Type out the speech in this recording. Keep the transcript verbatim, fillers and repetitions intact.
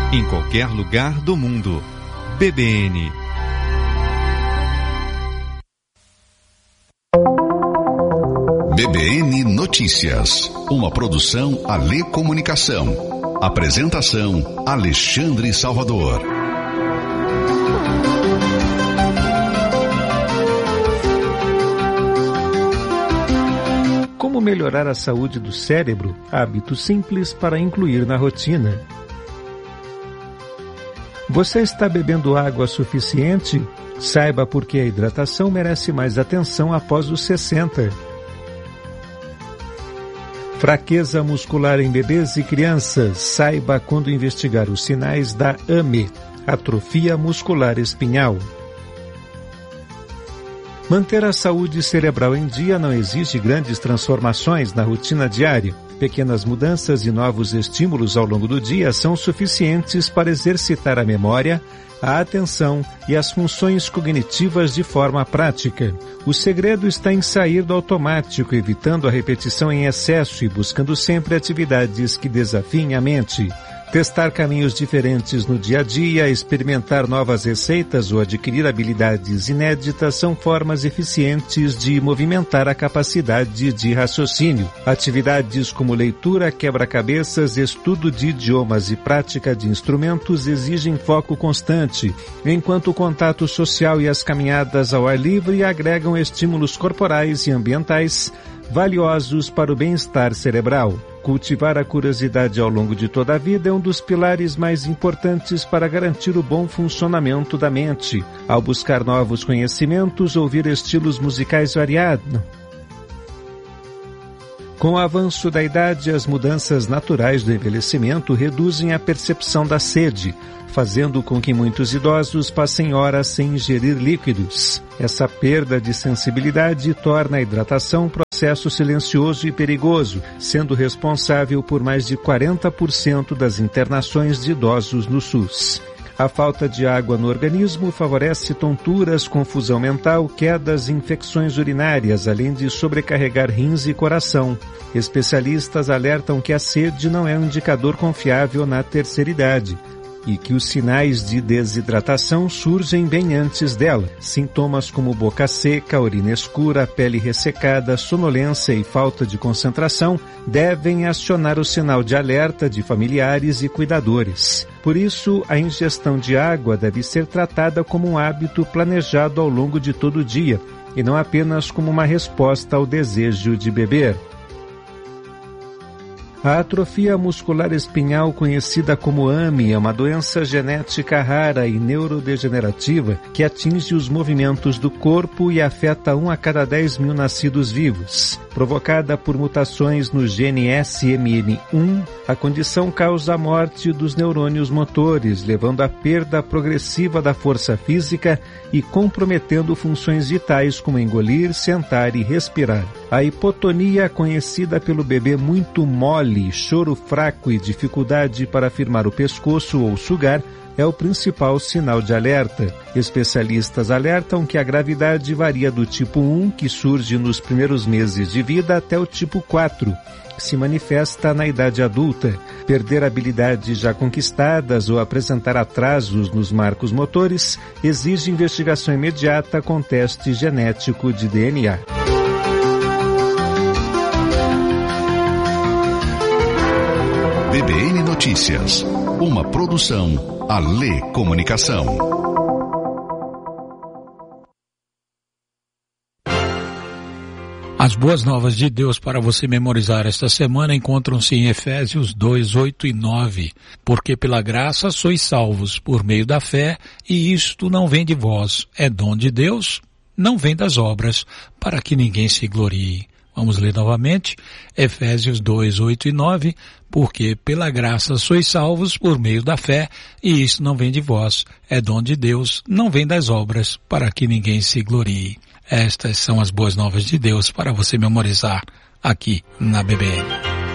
em qualquer lugar do mundo. B B N. B B N Notícias, uma produção Alê Comunicação. Apresentação Alexandre Salvador. Como melhorar a saúde do cérebro? Hábitos simples para incluir na rotina. Você está bebendo água suficiente? Saiba por que a hidratação merece mais atenção após os sessenta. Fraqueza muscular em bebês e crianças. Saiba quando investigar os sinais da A M E, atrofia muscular espinhal. Manter a saúde cerebral em dia não exige grandes transformações na rotina diária. Pequenas mudanças e novos estímulos ao longo do dia são suficientes para exercitar a memória, a atenção e as funções cognitivas de forma prática. O segredo está em sair do automático, evitando a repetição em excesso e buscando sempre atividades que desafiem a mente. Testar caminhos diferentes no dia a dia, experimentar novas receitas ou adquirir habilidades inéditas são formas eficientes de movimentar a capacidade de raciocínio. Atividades como leitura, quebra-cabeças, estudo de idiomas e prática de instrumentos exigem foco constante, enquanto o contato social e as caminhadas ao ar livre agregam estímulos corporais e ambientais valiosos para o bem-estar cerebral. Cultivar a curiosidade ao longo de toda a vida é um dos pilares mais importantes para garantir o bom funcionamento da mente. Ao buscar novos conhecimentos, ouvir estilos musicais variados. Com o avanço da idade, as mudanças naturais do envelhecimento reduzem a percepção da sede, fazendo com que muitos idosos passem horas sem ingerir líquidos. Essa perda de sensibilidade torna a hidratação um processo silencioso e perigoso, sendo responsável por mais de quarenta por cento das internações de idosos no SUS. A falta de água no organismo favorece tonturas, confusão mental, quedas e infecções urinárias, além de sobrecarregar rins e coração. Especialistas alertam que a sede não é um indicador confiável na terceira idade e que os sinais de desidratação surgem bem antes dela. Sintomas como boca seca, urina escura, pele ressecada, sonolência e falta de concentração devem acionar o sinal de alerta de familiares e cuidadores. Por isso, a ingestão de água deve ser tratada como um hábito planejado ao longo de todo o dia, e não apenas como uma resposta ao desejo de beber. A atrofia muscular espinhal, conhecida como A M E, é uma doença genética rara e neurodegenerativa que atinge os movimentos do corpo e afeta um a cada dez mil nascidos vivos. Provocada por mutações no gene S M M um, a condição causa a morte dos neurônios motores, levando à perda progressiva da força física e comprometendo funções vitais como engolir, sentar e respirar. A hipotonia, conhecida pelo bebê muito mole, choro fraco e dificuldade para firmar o pescoço ou sugar, é o principal sinal de alerta. Especialistas alertam que a gravidade varia do tipo um, que surge nos primeiros meses de vida, até o tipo quatro, que se manifesta na idade adulta. Perder habilidades já conquistadas ou apresentar atrasos nos marcos motores exige investigação imediata com teste genético de D N A. B B N Notícias, uma produção Alê Comunicação. As boas novas de Deus para você memorizar esta semana encontram-se em Efésios dois, oito e nove. Porque pela graça sois salvos por meio da fé, e isto não vem de vós, é dom de Deus, não vem das obras, para que ninguém se glorie. Vamos ler novamente, Efésios dois, oito e nove, porque pela graça sois salvos por meio da fé, e isso não vem de vós, é dom de Deus, não vem das obras, para que ninguém se glorie. Estas são as boas novas de Deus para você memorizar aqui na B B N.